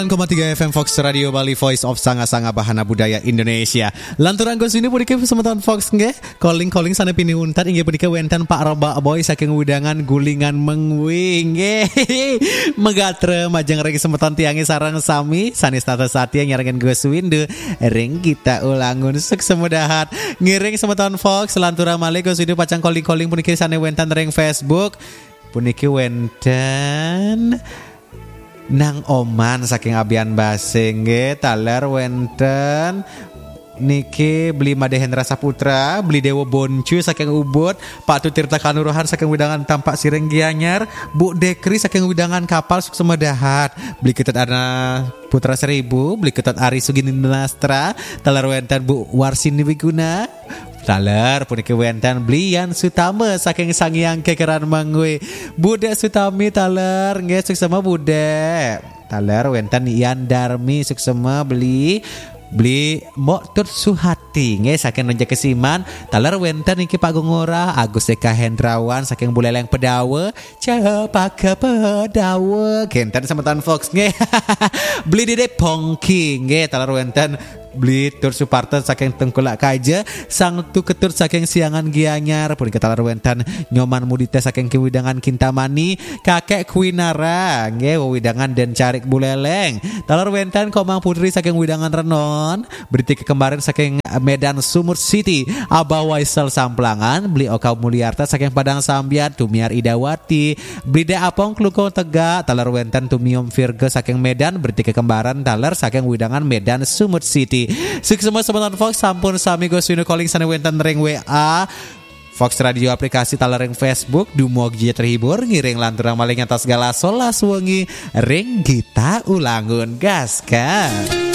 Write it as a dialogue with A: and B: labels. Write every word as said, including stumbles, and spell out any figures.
A: sembilan koma tiga F M Fox Radio Bali, Voice of Sanga-Sanga Bahana Budaya Indonesia. Lanturan gos ini pudike semeton Fox nge calling-calling sana pini untat inge pudike wenten Pak Roba Boy saking widangan gulingan mengwing megatre majeng regi semeton tiange sarang sami sanis tata satya nyarengen gos windu ring kita ulangun suk semudahat ngiring semeton Fox lanturan malih gos ini pacang calling-calling pudike sana wenten ring Facebook puniki wenten nang oman saking abian baseng nge taler wenten niki beli Madehendra Saputra beli Dewa Boncu saking Ubud Pak Tutirta Kanuruhan saking widangan Tampak Sireng Gianyar Bu Dekri saking widangan Kapal Suksemedahat beli Ketut Ana Putra Seribu beli Ketut Ari Sugini Nastra taler wenten Bu Warsini Wiguna taler puniki wenten Blian Sutama saking Sangyang Kekeran Mangwe Bude Sutami taler nge suksema Bude taler wenten Ian Darmi suksema beli beli Mbok Tut Suhati nge saking Nonja Kesiman taler wenten iki Pak Gongora Agus Eka Hendrawan saking Buleleng Pedawe Cepaka Pedawe genten semetan Fox nge beli Dede Pongki nge taler wenten beli Tur Suparta saking Tengkulak Kaja sang tu ketut saking Siangan Gianyar pun ketalar wenten Nyoman Mudite saking Kiwidangan Kintamani kakek Kuinara nge widangan Den Carik Buleleng talar wenten Komang Putri saking widangan Renon beriti kekembaran saking Medan Sumur City Abah Waisel Samplangan beli Oka Mulyarta saking Padang Sambian Tumiar Idawati beli De Apong Klukong Tegak talar wenten Tumiom Virgo saking Medan beriti kekembaran talar saking widangan Medan Sumur City. Sukses semua sebentar Fox sampun sami go sinu calling sana wenten ring W A Fox Radio aplikasi talereng Facebook dumog jia terhibur ngiring lanturang maling atas segala solas wengi ring kita ulangun gas kan.